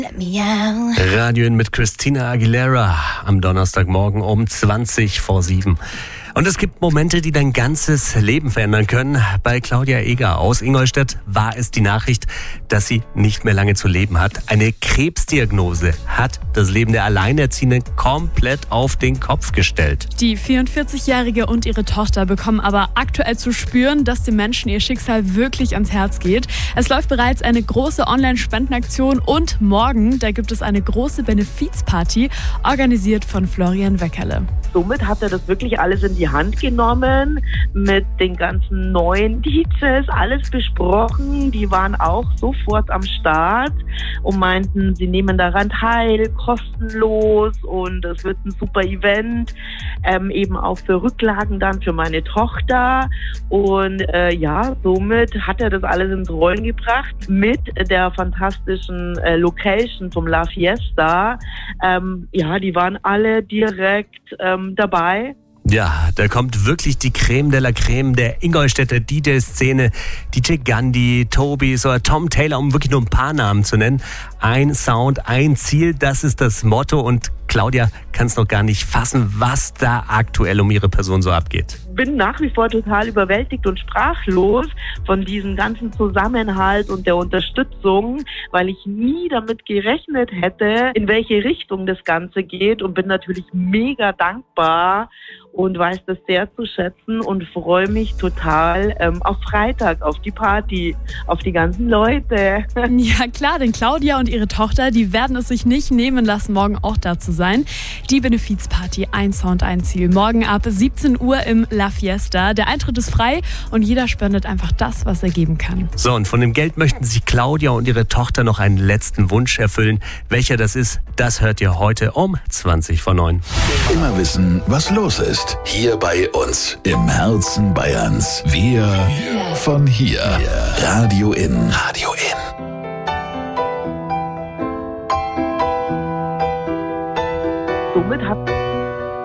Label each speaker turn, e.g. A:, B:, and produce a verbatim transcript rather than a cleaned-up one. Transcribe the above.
A: Let me out.
B: Radio In mit Christina Aguilera am Donnerstagmorgen um zwanzig vor sieben. Und es gibt Momente, die dein ganzes Leben verändern können. Bei Claudia Eger aus Ingolstadt war es die Nachricht, dass sie nicht mehr lange zu leben hat. Eine Krebsdiagnose hat das Leben der Alleinerziehenden komplett auf den Kopf gestellt.
C: Die vierundvierzigjährige und ihre Tochter bekommen aber aktuell zu spüren, dass den Menschen ihr Schicksal wirklich ans Herz geht. Es läuft bereits eine große Online-Spendenaktion und morgen, da gibt es eine große Benefizparty, organisiert von Florian Weckerle.
D: Somit hat er das wirklich alles in die Hand genommen, mit den ganzen neuen D Js, alles besprochen. Die waren auch sofort am Start und meinten, sie nehmen daran teil, kostenlos, und es wird ein super Event, ähm, eben auch für Rücklagen dann für meine Tochter. Und äh, ja, somit hat er das alles ins Rollen gebracht mit der fantastischen äh, Location vom La Fiesta. Ähm, ja, die waren alle direkt ähm, dabei.
B: Ja, da kommt wirklich die Creme de la Creme der Ingolstädter D J-Szene. D J Gandhi, Tobis oder Tom Taylor, um wirklich nur ein paar Namen zu nennen. Ein Sound, ein Ziel, das ist das Motto. Und Claudia kann es noch gar nicht fassen, was da aktuell um ihre Person so abgeht.
D: Bin nach wie vor total überwältigt und sprachlos von diesem ganzen Zusammenhalt und der Unterstützung, weil ich nie damit gerechnet hätte, in welche Richtung das Ganze geht, und bin natürlich mega dankbar und weiß das sehr zu schätzen und freue mich total ähm, auf Freitag, auf die Party, auf die ganzen Leute.
C: Ja klar, denn Claudia und ihre Tochter, die werden es sich nicht nehmen lassen, morgen auch da zu sein. Die Benefizparty Ein Sound, ein Ziel. Morgen ab siebzehn Uhr im La Fiesta. Der Eintritt ist frei und jeder spendet einfach das, was er geben kann.
B: So, und von dem Geld möchten sich Claudia und ihre Tochter noch einen letzten Wunsch erfüllen. Welcher das ist, das hört ihr heute um zwanzig vor neun.
E: Immer wissen, was los ist. Hier bei uns im Herzen Bayerns. Wir von hier. Radio In. Radio In.
D: Somit hat